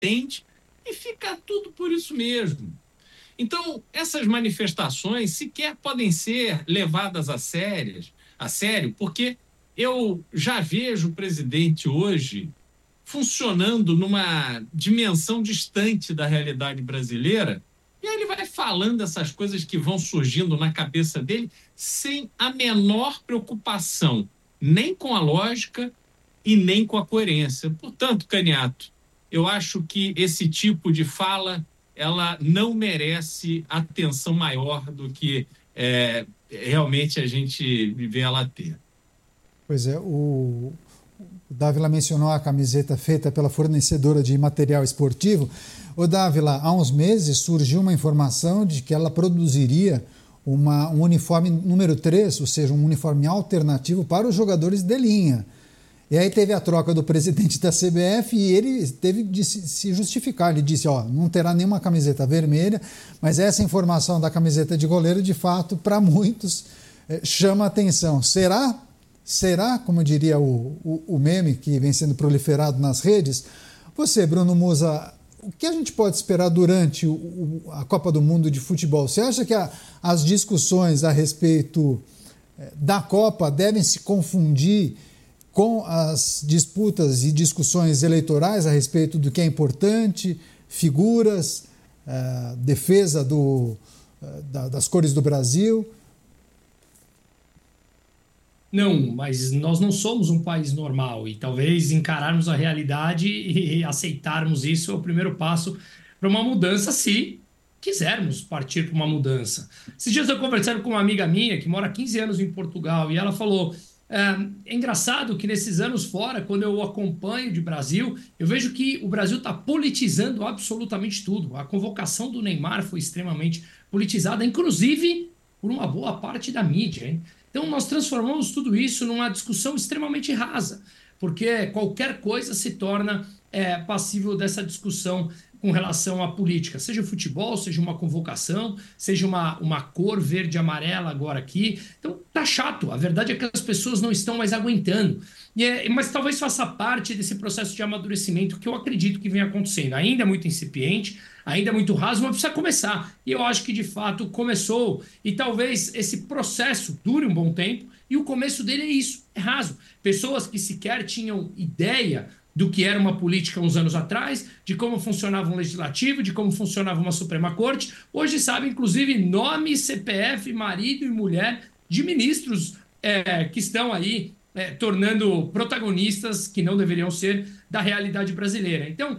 entende e fica tudo por isso mesmo. Então, essas manifestações sequer podem ser levadas a sério, porque eu já vejo o presidente hoje funcionando numa dimensão distante da realidade brasileira, e aí ele vai falando essas coisas que vão surgindo na cabeça dele sem a menor preocupação, nem com a lógica e nem com a coerência. Portanto, Caniato, eu acho que esse tipo de fala ela não merece atenção maior do que realmente a gente vê ela ter. Pois é, o Dávila mencionou a camiseta feita pela fornecedora de material esportivo. O Dávila, há uns meses surgiu uma informação de que ela produziria um uniforme número 3, ou seja, um uniforme alternativo para os jogadores de linha. E aí teve a troca do presidente da CBF e ele teve de se justificar. Ele disse, não terá nenhuma camiseta vermelha, mas essa informação da camiseta de goleiro, de fato, para muitos, chama atenção. Será, como diria o meme que vem sendo proliferado nas redes? Você, Bruno Musa, o que a gente pode esperar durante a Copa do Mundo de futebol? Você acha que as discussões a respeito da Copa devem se confundir com as disputas e discussões eleitorais a respeito do que é importante, figuras, defesa das cores do Brasil? Não, mas nós não somos um país normal e talvez encararmos a realidade e aceitarmos isso é o primeiro passo para uma mudança, se quisermos partir para uma mudança. Esses dias eu conversando com uma amiga minha que mora há 15 anos em Portugal e ela falou: é engraçado que nesses anos fora, quando eu acompanho de Brasil, eu vejo que o Brasil está politizando absolutamente tudo. A convocação do Neymar foi extremamente politizada, inclusive por uma boa parte da mídia, hein? Então, nós transformamos tudo isso numa discussão extremamente rasa, porque qualquer coisa se torna passível dessa discussão com relação à política, seja o futebol, seja uma convocação, seja uma cor verde e amarela agora aqui. Então, tá chato. A verdade é que as pessoas não estão mais aguentando. Mas talvez faça parte desse processo de amadurecimento que eu acredito que vem acontecendo. Ainda é muito incipiente, ainda é muito raso, mas precisa começar. E eu acho que, de fato, começou. E talvez esse processo dure um bom tempo. E o começo dele é isso, é raso. Pessoas que sequer tinham ideia do que era uma política uns anos atrás, de como funcionava um legislativo, de como funcionava uma Suprema Corte, hoje sabem, inclusive, nome, CPF, marido e mulher de ministros que estão aí tornando protagonistas que não deveriam ser da realidade brasileira. Então,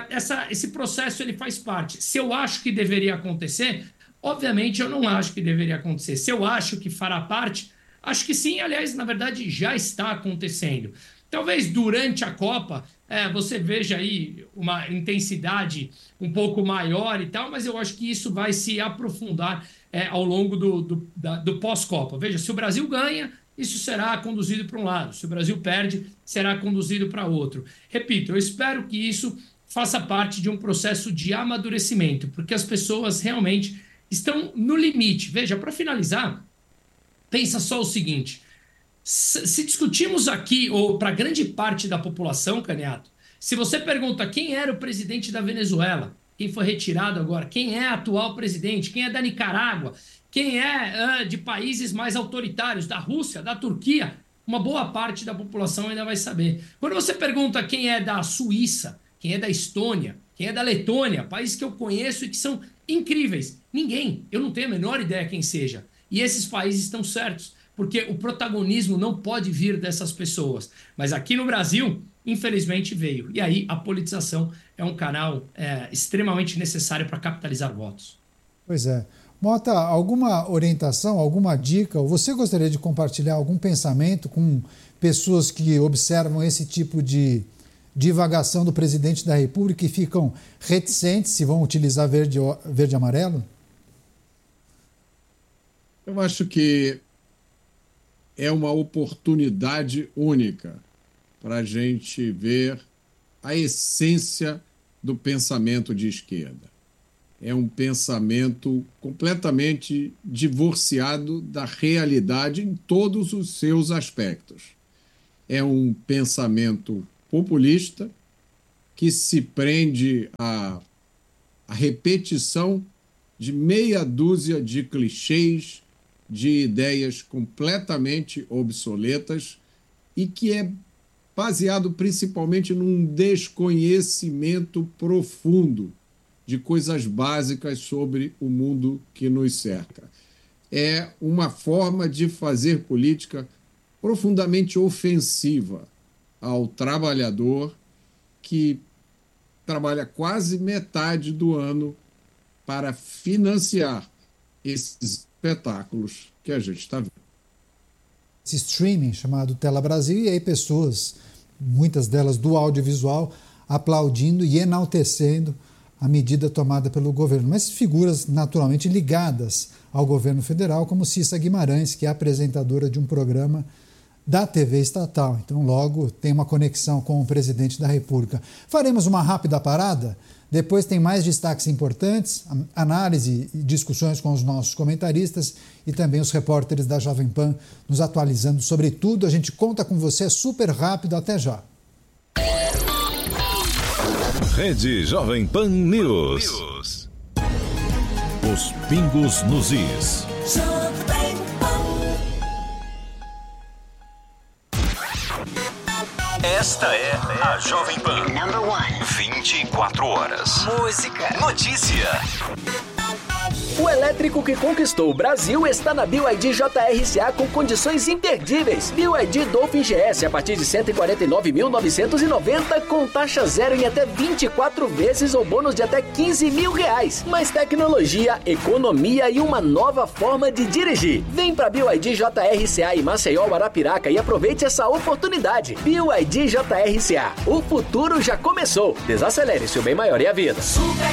esse processo ele faz parte. Se eu acho que deveria acontecer, obviamente eu não acho que deveria acontecer. Se eu acho que fará parte, acho que sim, aliás, na verdade já está acontecendo. Talvez durante a Copa você veja aí uma intensidade um pouco maior e tal, mas eu acho que isso vai se aprofundar ao longo do pós-Copa. Veja, se o Brasil ganha, isso será conduzido para um lado. Se o Brasil perde, será conduzido para outro. Repito, eu espero que isso faça parte de um processo de amadurecimento, porque as pessoas realmente estão no limite. Veja, para finalizar, pensa só o seguinte: se discutimos aqui, ou para grande parte da população, Caniato, se você pergunta quem era o presidente da Venezuela, quem foi retirado agora, quem é atual presidente, quem é da Nicarágua, quem é de países mais autoritários, da Rússia, da Turquia, uma boa parte da população ainda vai saber. Quando você pergunta quem é da Suíça, quem é da Estônia, quem é da Letônia, países que eu conheço e que são incríveis, ninguém, eu não tenho a menor ideia quem seja. E esses países estão certos, porque o protagonismo não pode vir dessas pessoas. Mas aqui no Brasil, infelizmente, veio. E aí a politização é um canal extremamente necessário para capitalizar votos. Pois é. Mota, alguma orientação, alguma dica, ou você gostaria de compartilhar algum pensamento com pessoas que observam esse tipo de divagação do presidente da República e ficam reticentes se vão utilizar verde e amarelo? Eu acho que é uma oportunidade única para a gente ver a essência do pensamento de esquerda. É um pensamento completamente divorciado da realidade em todos os seus aspectos. É um pensamento populista que se prende à repetição de meia dúzia de clichês, de ideias completamente obsoletas e que é baseado principalmente num desconhecimento profundo de coisas básicas sobre o mundo que nos cerca. É uma forma de fazer política profundamente ofensiva ao trabalhador que trabalha quase metade do ano para financiar esses espetáculos que a gente está vendo. Esse streaming chamado Tela Brasil, e aí pessoas, muitas delas do audiovisual, aplaudindo e enaltecendo a medida tomada pelo governo, mas figuras naturalmente ligadas ao governo federal, como Cissa Guimarães, que é apresentadora de um programa da TV estatal. Então, logo tem uma conexão com o presidente da República. Faremos uma rápida parada, depois tem mais destaques importantes, análise e discussões com os nossos comentaristas e também os repórteres da Jovem Pan nos atualizando sobre tudo. A gente conta com você super rápido, até já. Rede Jovem Pan News. Os pingos nos is. Esta é a Jovem Pan. Number 1. 24 horas. Música. Notícia. O elétrico que conquistou o Brasil está na BYD JRCA com condições imperdíveis. BYD Dolphin GS a partir de R$ 149.990 com taxa zero em até 24 vezes ou bônus de até R$15 mil. Mais tecnologia, economia e uma nova forma de dirigir. Vem para BYD JRCA em Maceió, Arapiraca e aproveite essa oportunidade. BYD JRCA. O futuro já começou. Desacelere, seu bem maior e a vida.